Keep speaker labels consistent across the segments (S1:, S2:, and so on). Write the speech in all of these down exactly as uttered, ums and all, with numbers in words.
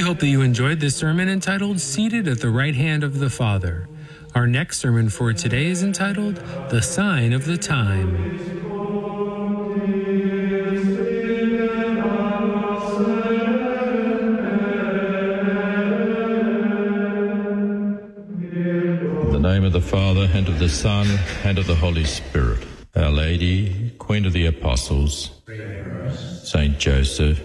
S1: hope that you enjoyed this sermon entitled Seated at the Right Hand of the Father. Our next sermon for today is entitled The Sign of the Time.
S2: In the name of the Father, and of the Son, and of the Holy Spirit. Our Lady, Queen of the Apostles, Saint Joseph.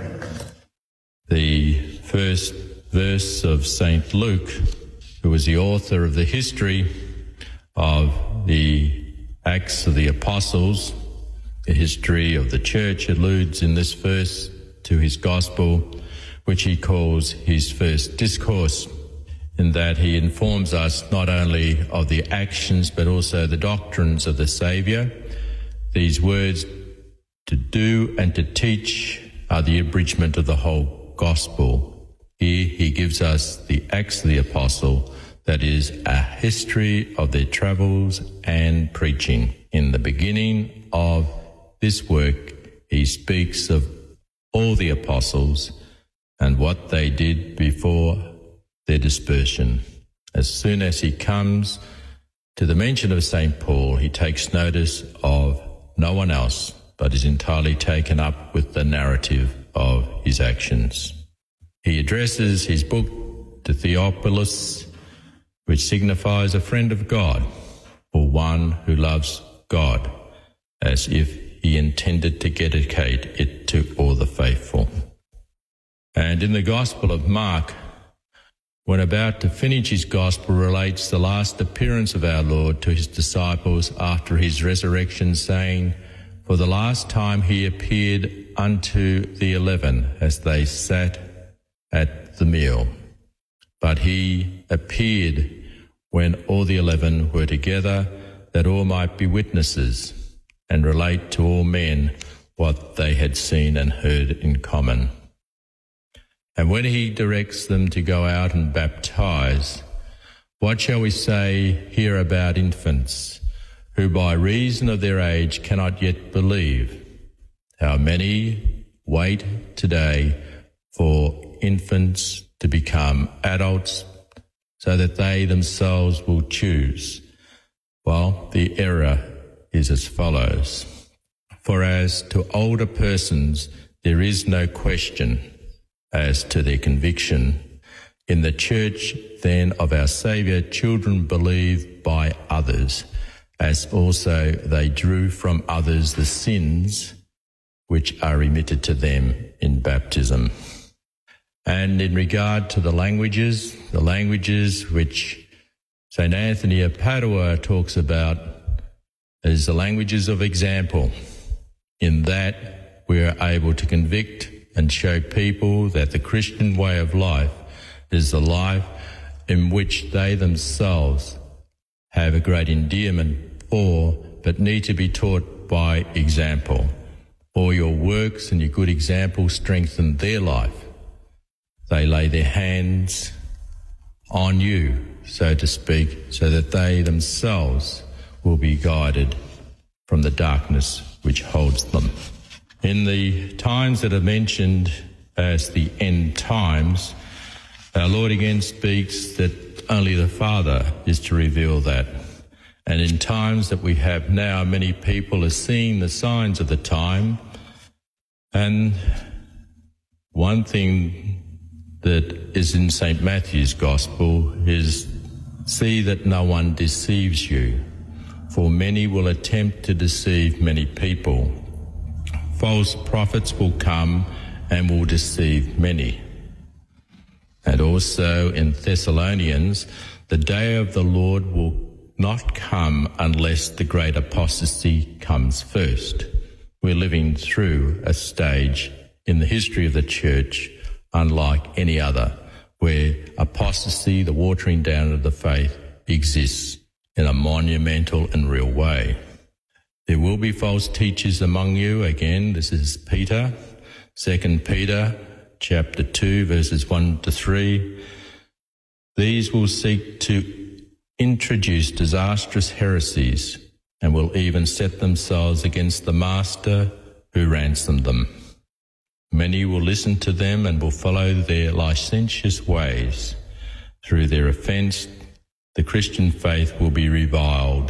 S2: The first verse of Saint Luke, who was the author of the history of the Acts of the Apostles, the history of the Church, alludes in this verse to his Gospel, which he calls his first discourse, in that he informs us not only of the actions but also the doctrines of the Saviour. These words, to do and to teach, are the abridgment of the whole Gospel. Here he gives us the Acts of the Apostle, that is, a history of their travels and preaching. In the beginning of this work, he speaks of all the apostles and what they did before their dispersion. As soon as he comes to the mention of Saint Paul, he takes notice of no one else, but is entirely taken up with the narrative of his actions. He addresses his book to Theophilus, which signifies a friend of God, or one who loves God, as if he intended to dedicate it to all the faithful. And in the Gospel of Mark, when about to finish his Gospel, relates the last appearance of our Lord to his disciples after his resurrection, saying, for the last time he appeared unto the eleven as they sat at the meal. But he appeared when all the eleven were together, that all might be witnesses and relate to all men what they had seen and heard in common. And when he directs them to go out and baptize, what shall we say here about infants, who by reason of their age cannot yet believe? How many wait today for infants to become adults, so that they themselves will choose? Well, the error is as follows. For as to older persons, there is no question as to their conviction. In the Church, then, of our Saviour, children believe by others, as also they drew from others the sins which are remitted to them in baptism. And in regard to the languages, the languages which Saint Anthony of Padua talks about is the languages of example, in that we are able to convict and show people that the Christian way of life is the life in which they themselves have a great endearment for, but need to be taught by example. All your works and your good example strengthen their life. They lay their hands on you, so to speak, so that they themselves will be guided from the darkness which holds them. In the times that are mentioned as the end times, our Lord again speaks that only the Father is to reveal that. And in times that we have now, many people are seeing the signs of the time. And one thing that is in Saint Matthew's Gospel is, see that no one deceives you, for many will attempt to deceive many people. False prophets will come and will deceive many. And also in Thessalonians, the day of the Lord will not come unless the great apostasy comes first. We're living through a stage in the history of the Church unlike any other, where apostasy, the watering down of the faith, exists in a monumental and real way. There will be false teachers among you. Again, this is Peter, Second Peter chapter two, verses one to three. These will seek to introduce disastrous heresies and will even set themselves against the Master who ransomed them. Many will listen to them and will follow their licentious ways. Through their offence, the Christian faith will be reviled.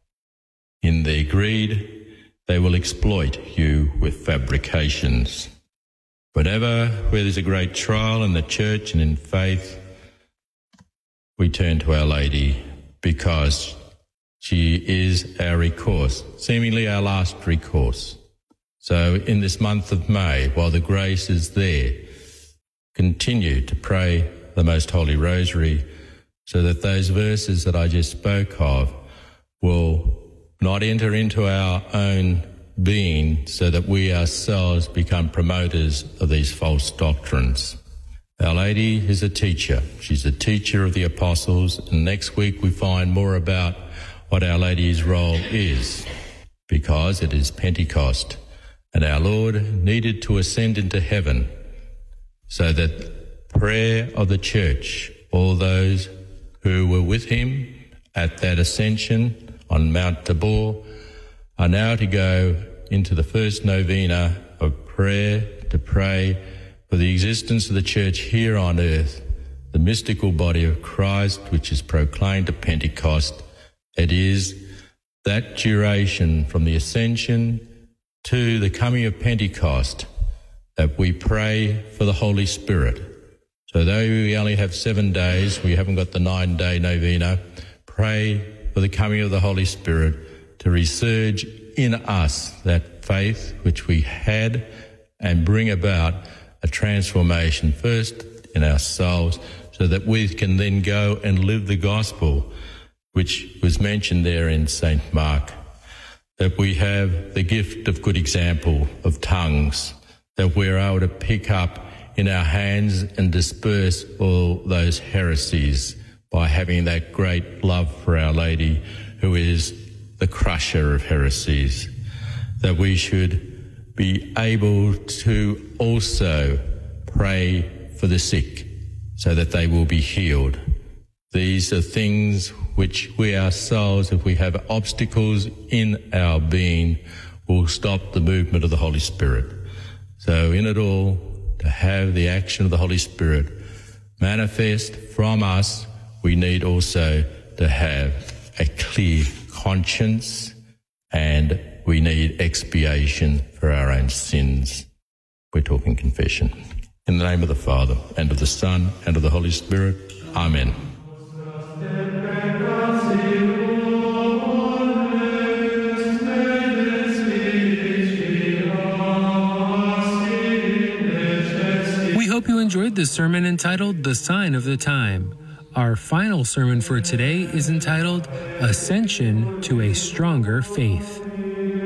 S2: In their greed, they will exploit you with fabrications. Whenever where there's a great trial in the church and in faith, we turn to Our Lady because she is our recourse, seemingly our last recourse. So in this month of May, while the grace is there, continue to pray the Most Holy Rosary so that those verses that I just spoke of will not enter into our own being so that we ourselves become promoters of these false doctrines. Our Lady is a teacher. She's a teacher of the apostles, and next week we find more about what Our Lady's role is, because it is Pentecost. And our Lord needed to ascend into heaven so that prayer of the church, all those who were with him at that ascension on Mount Tabor, are now to go into the first novena of prayer to pray for the existence of the church here on earth, the mystical body of Christ which is proclaimed at Pentecost. It is that duration from the ascension to the coming of Pentecost that we pray for the Holy Spirit. So though we only have seven days, we haven't got the nine-day novena, pray for the coming of the Holy Spirit to resurge in us that faith which we had and bring about a transformation first in ourselves so that we can then go and live the gospel which was mentioned there in Saint Mark. That we have the gift of good example of tongues, that we're able to pick up in our hands and disperse all those heresies by having that great love for Our Lady, who is the crusher of heresies. That we should be able to also pray for the sick so that they will be healed. These are things which we ourselves, if we have obstacles in our being, will stop the movement of the Holy Spirit. So in it all, to have the action of the Holy Spirit manifest from us, we need also to have a clear conscience, and we need expiation for our own sins. We're talking confession. In the name of the Father, and of the Son, and of the Holy Spirit. Amen.
S1: We hope you enjoyed this sermon entitled The Sign of the Time. Our final sermon for today is entitled Ascension to a Stronger Faith.